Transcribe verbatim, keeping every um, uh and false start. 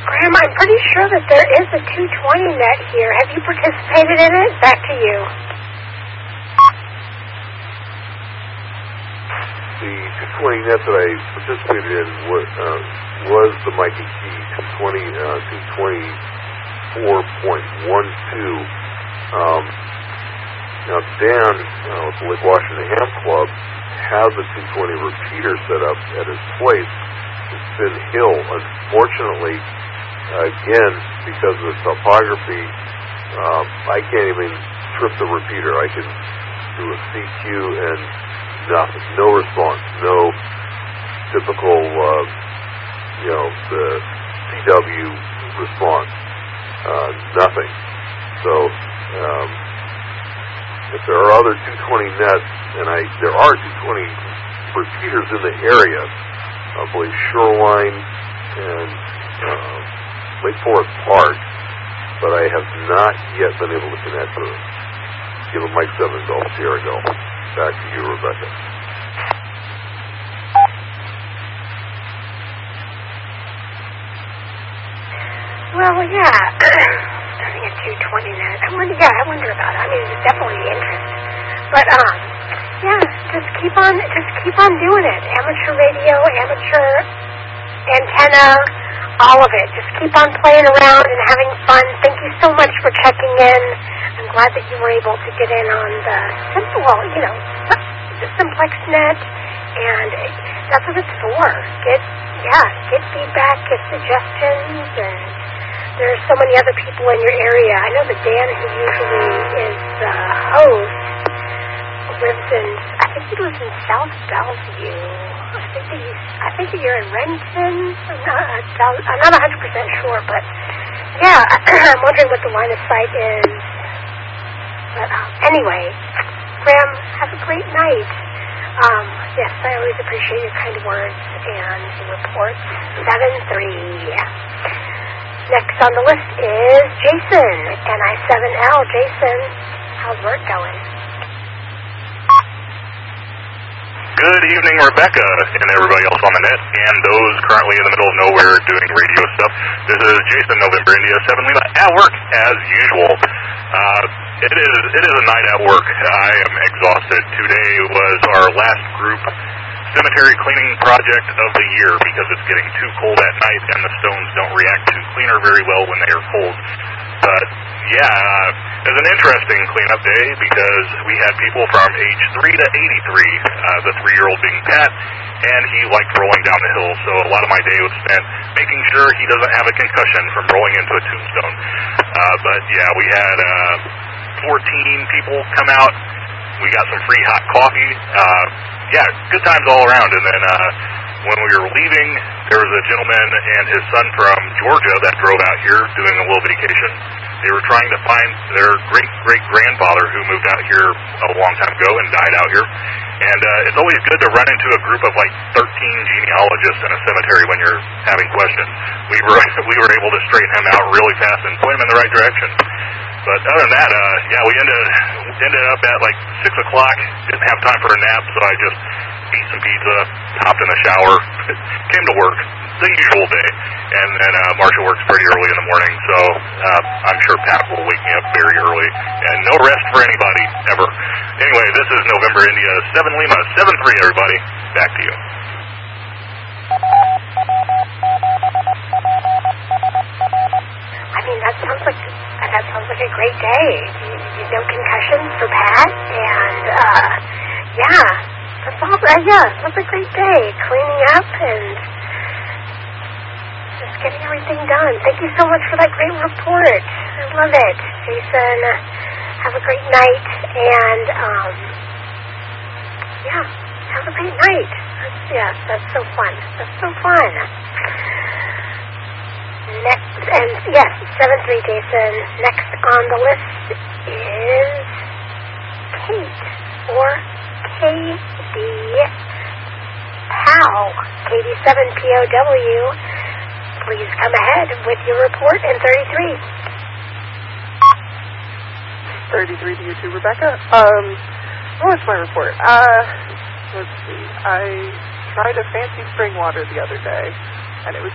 Graham, I'm pretty sure that there is a two twenty net here. Have you participated in it? Back to you. The two twenty net that I participated in was, uh, was the Mikey T two twenty, uh, two twenty-four point one two. Um, now, Dan, uh, with the Lake Washington Ham Club, has a two twenty repeater set up at his place. It's Finn Hill. Unfortunately, again, because of the topography, um, I can't even trip the repeater. I can do a C Q and nothing, no response, no typical, uh, you know, the C W response, uh, nothing. So, um, if there are other two twenty nets, and I there are two twenty repeaters in the area, I believe Shoreline and uh, Lake Forest Park, but I have not yet been able to connect to them. Give them Mike seven Golf Sierra Golf. Back to you, Rebecca. Well, yeah, starting at two twenty net. I wonder, yeah, I wonder about it. I mean, it's definitely interest. But, um, yeah, just keep on, just keep on doing it. Amateur radio, amateur antenna, all of it. Just keep on playing around and having fun. Thank you so much for checking in. I'm glad that you were able to get in on the simple, well, you know, the simplex net, and it, that's what it's for. Get, yeah, get feedback, get suggestions, and there's so many other people in your area. I know that Dan, who usually is the host, lives in, I think he lives in South Bellevue. I think that he's, I think that you're in Renton. I'm not, I'm not one hundred percent sure, but yeah, I'm wondering what the line of sight is. But um, anyway, Graham, have a great night. Um, yes, I always appreciate your kind words and your reports. seven three. Next on the list is Jason, N I seven L. Jason, how's work going? Good evening, Rebecca, and everybody else on the net, and those currently in the middle of nowhere doing radio stuff. This is Jason, November India seven Lima, at work as usual. Uh, it is it is a night at work. I am exhausted. Today was our last group cemetery cleaning project of the year because it's getting too cold at night, and the stones don't react to cleaner very well when they are cold. But yeah, uh, it was an interesting cleanup day because we had people from age three to eighty-three, uh, the three-year-old being Pat, and he liked rolling down the hill, so a lot of my day was spent making sure he doesn't have a concussion from rolling into a tombstone. Uh, but yeah, we had uh, fourteen people come out. We got some free hot coffee. Uh, yeah, good times all around. And then uh, when we were leaving, there was a gentleman and his son from Georgia that drove out here doing a little vacation. They were trying to find their great-great-grandfather who moved out here a long time ago and died out here. And uh, it's always good to run into a group of like thirteen genealogists in a cemetery when you're having questions. We were we were able to straighten him out really fast and point him in the right direction. But other than that, uh, yeah, we ended ended up at like six o'clock. Didn't have time for a nap, so I just ate some pizza, hopped in the shower, came to work. The usual day. And then uh, Marsha works pretty early in the morning, so uh, I'm sure Pat will wake me up very early. And no rest for anybody, ever. Anyway, this is November India seven Lima, seven three, everybody. Back to you. I mean, that sounds like that sounds like a great day. No concussions for Pat, and uh, yeah, that's all. Uh, yeah, that's a great day. Cleaning up and just getting everything done. Thank you so much for that great report. I love it, Jason. Have a great night, and um, yeah, have a great night. That's, yes, that's so fun. That's so fun. Next, and yes, seven three, Jason. Next on the list is Kate, or K D Pow, K D seven P O W. Please come ahead with your report in thirty-three. thirty-three to you too, Rebecca. Um, what's my report? Uh, let's see. I tried a fancy spring water the other day, and it was